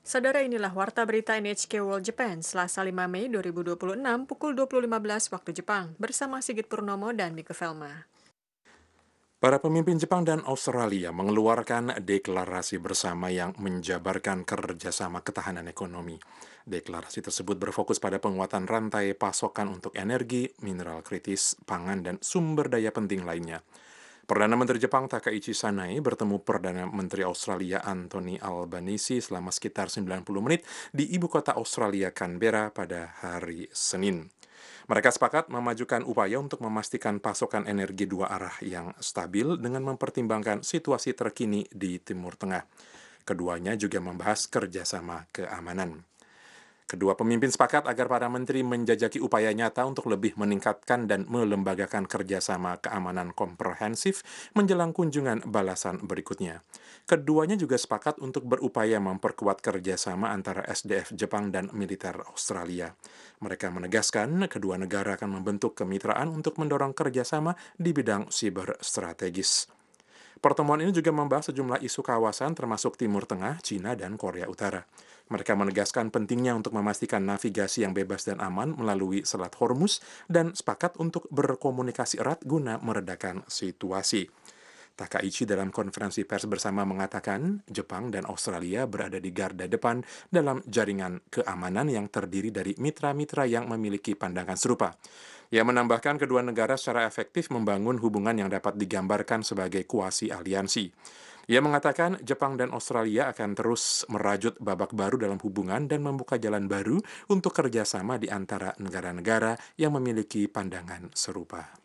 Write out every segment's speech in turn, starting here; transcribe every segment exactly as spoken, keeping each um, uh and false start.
Saudara, inilah Warta Berita N H K World Japan, Selasa lima Mei dua ribu dua puluh enam, pukul dua puluh lima belas waktu Jepang, bersama Sigit Purnomo dan Mika Velma. Para pemimpin Jepang dan Australia mengeluarkan deklarasi bersama yang menjabarkan kerjasama ketahanan ekonomi. Deklarasi tersebut berfokus pada penguatan rantai pasokan untuk energi, mineral kritis, pangan, dan sumber daya penting lainnya. Perdana Menteri Jepang Takaichi Sanai bertemu Perdana Menteri Australia Anthony Albanese selama sekitar sembilan puluh menit di ibu kota Australia Canberra pada hari Senin. Mereka sepakat memajukan upaya untuk memastikan pasokan energi dua arah yang stabil dengan mempertimbangkan situasi terkini di Timur Tengah. Keduanya juga membahas kerjasama keamanan. Kedua pemimpin sepakat agar para menteri menjajaki upaya nyata untuk lebih meningkatkan dan melembagakan kerjasama keamanan komprehensif menjelang kunjungan balasan berikutnya. Keduanya juga sepakat untuk berupaya memperkuat kerjasama antara S D F Jepang dan militer Australia. Mereka menegaskan kedua negara akan membentuk kemitraan untuk mendorong kerjasama di bidang siber strategis. Pertemuan ini juga membahas sejumlah isu kawasan termasuk Timur Tengah, Cina, dan Korea Utara. Mereka menegaskan pentingnya untuk memastikan navigasi yang bebas dan aman melalui Selat Hormuz dan sepakat untuk berkomunikasi erat guna meredakan situasi. Takaichi dalam konferensi pers bersama mengatakan Jepang dan Australia berada di garda depan dalam jaringan keamanan yang terdiri dari mitra-mitra yang memiliki pandangan serupa. Ia menambahkan kedua negara secara efektif membangun hubungan yang dapat digambarkan sebagai kuasi aliansi. Ia mengatakan Jepang dan Australia akan terus merajut babak baru dalam hubungan dan membuka jalan baru untuk kerjasama di antara negara-negara yang memiliki pandangan serupa.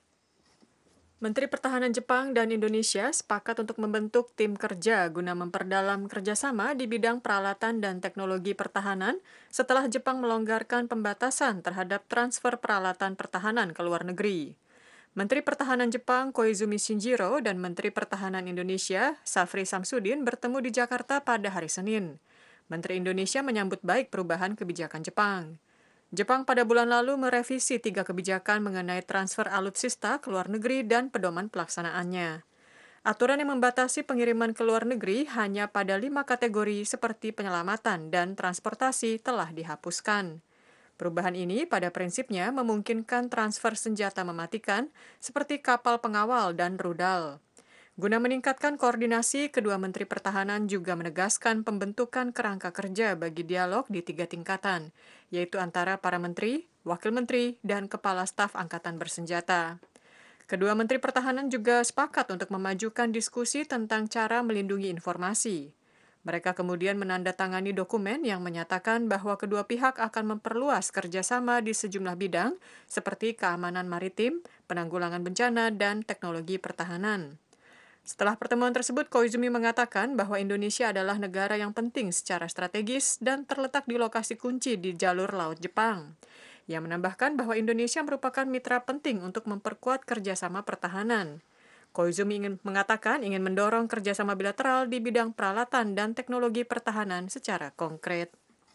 Menteri Pertahanan Jepang dan Indonesia sepakat untuk membentuk tim kerja guna memperdalam kerjasama di bidang peralatan dan teknologi pertahanan setelah Jepang melonggarkan pembatasan terhadap transfer peralatan pertahanan ke luar negeri. Menteri Pertahanan Jepang Koizumi Shinjiro dan Menteri Pertahanan Indonesia Safri Samsudin bertemu di Jakarta pada hari Senin. Menteri Indonesia menyambut baik perubahan kebijakan Jepang. Jepang pada bulan lalu merevisi tiga kebijakan mengenai transfer alutsista ke luar negeri dan pedoman pelaksanaannya. Aturan yang membatasi pengiriman ke luar negeri hanya pada lima kategori seperti penyelamatan dan transportasi telah dihapuskan. Perubahan ini pada prinsipnya memungkinkan transfer senjata mematikan seperti kapal pengawal dan rudal. Guna meningkatkan koordinasi, kedua Menteri Pertahanan juga menegaskan pembentukan kerangka kerja bagi dialog di tiga tingkatan, yaitu antara para menteri, wakil menteri, dan kepala staf angkatan bersenjata. Kedua Menteri Pertahanan juga sepakat untuk memajukan diskusi tentang cara melindungi informasi. Mereka kemudian menandatangani dokumen yang menyatakan bahwa kedua pihak akan memperluas kerjasama di sejumlah bidang seperti keamanan maritim, penanggulangan bencana, dan teknologi pertahanan. Setelah pertemuan tersebut, Koizumi mengatakan bahwa Indonesia adalah negara yang penting secara strategis dan terletak di lokasi kunci di jalur laut Jepang. Ia menambahkan bahwa Indonesia merupakan mitra penting untuk memperkuat kerjasama pertahanan. Koizumi ingin mengatakan ingin mendorong kerjasama bilateral di bidang peralatan dan teknologi pertahanan secara konkret.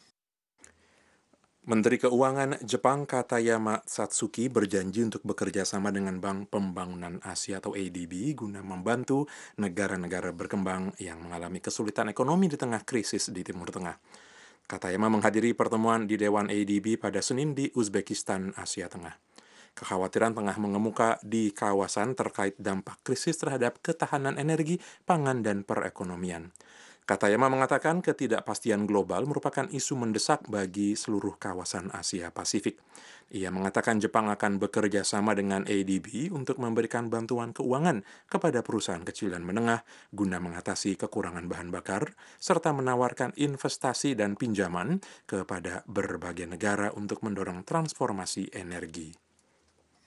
Menteri Keuangan Jepang Katayama Satsuki berjanji untuk bekerja sama dengan Bank Pembangunan Asia atau A D B guna membantu negara-negara berkembang yang mengalami kesulitan ekonomi di tengah krisis di Timur Tengah. Katayama menghadiri pertemuan di Dewan A D B pada Senin di Uzbekistan, Asia Tengah. Kekhawatiran tengah mengemuka di kawasan terkait dampak krisis terhadap ketahanan energi, pangan, dan perekonomian. Katayama mengatakan ketidakpastian global merupakan isu mendesak bagi seluruh kawasan Asia Pasifik. Ia mengatakan Jepang akan bekerja sama dengan A D B untuk memberikan bantuan keuangan kepada perusahaan kecil dan menengah guna mengatasi kekurangan bahan bakar, serta menawarkan investasi dan pinjaman kepada berbagai negara untuk mendorong transformasi energi.